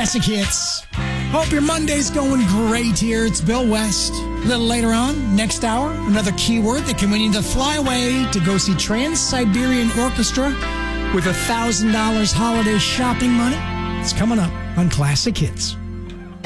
Classic Hits. Hope your Monday's going great here. It's Bill West. A little later on, next hour, another keyword that can win you to fly away to go see Trans-Siberian Orchestra with $1,000 holiday shopping money. It's coming up on Classic Hits.